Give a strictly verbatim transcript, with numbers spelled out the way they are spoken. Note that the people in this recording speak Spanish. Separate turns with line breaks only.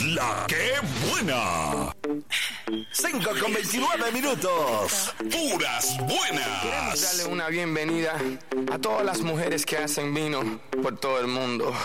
La que buena. cinco con veintinueve minutos. Puras buenas.
Queremos darle una bienvenida a todas las mujeres que hacen vino por todo el mundo.